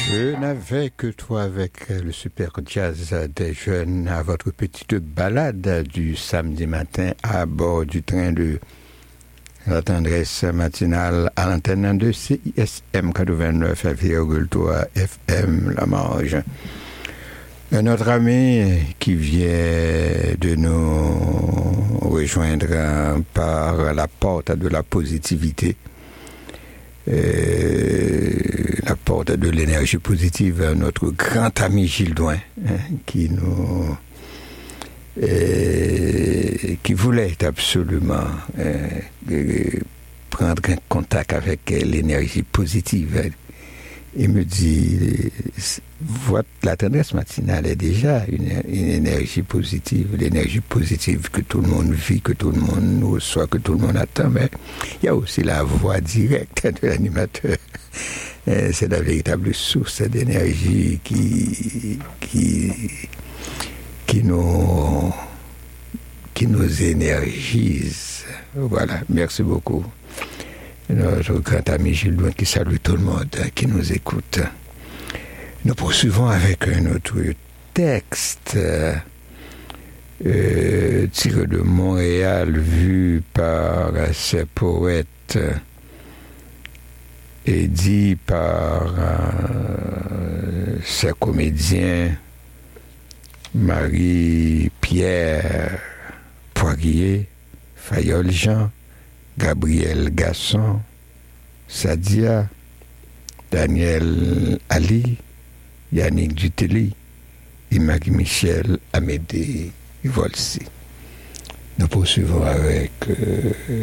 Je n'avais que toi avec le super jazz des jeunes à votre petite balade du samedi matin à bord du train de la tendresse matinale à l'antenne de CISM 89,3 FM La Marge. Un autre ami qui vient de nous rejoindre par la porte de la positivité, la porte de l'énergie positive, notre grand ami Gilles Douin, qui voulait absolument prendre contact avec l'énergie positive. Il me dit, la tendresse matinale est déjà une énergie positive, l'énergie positive que tout le monde vit, que tout le monde reçoit, que tout le monde attend, mais il y a aussi la voix directe de l'animateur. C'est la véritable source d'énergie qui nous énergise. Voilà, merci beaucoup. Notre grand ami Gilles Douin qui salue tout le monde qui nous écoute. Nous poursuivons avec un autre texte tiré de Montréal, vu par ses poètes et dit par ses comédiens Marie-Pierre Poirier, Fayol Jean, Gabriel Gasson, Sadia, Daniel Ali, Yannick Duteli et Marie-Michel Amédée Volsi. Nous poursuivons avec